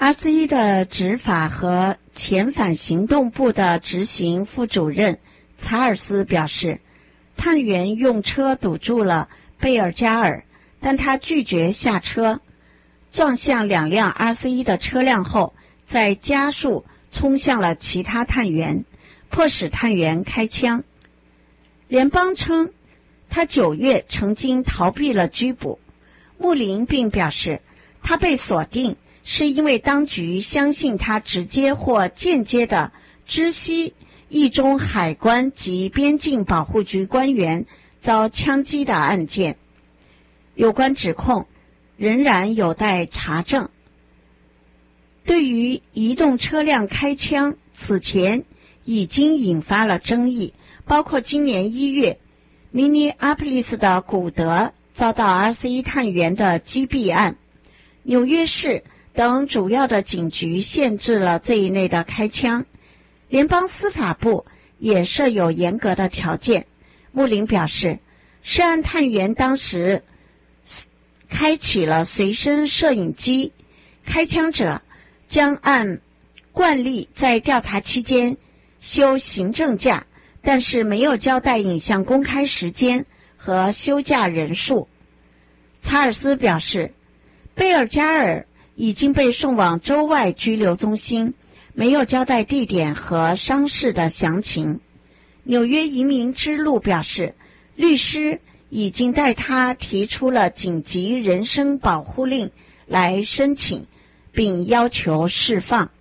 RCE 的执法和遣返行动部的执行副主任查尔斯表示，探员用车堵住了贝尔加尔，但他拒绝下车，撞向2辆 RCE 的车辆后，再加速冲向了其他探员，迫使探员开枪。联邦称他9月曾经逃避了拘捕。穆林并表示，他被锁定是因为当局相信他直接或间接地知悉一宗海关及边境保护局官员遭枪击的案件。有关指控仍然有待查证。对于移动车辆开枪，此前已经引发了争议，包括今年1月明尼阿波利斯的古德遭到 RCE 探员的击毙案，纽约市等主要的警局限制了这一类的开枪。联邦司法部也设有严格的条件。穆林表示，涉案探员当时开启了随身摄影机，开枪者将按惯例在调查期间休行政假，但是没有交代影像公开时间和休假人数。查尔斯表示，贝尔加尔已经被送往州外拘留中心，没有交代地点和伤势的详情。纽约移民之路表示，律师已经带他提出了紧急人身保护令来申请，并要求释放。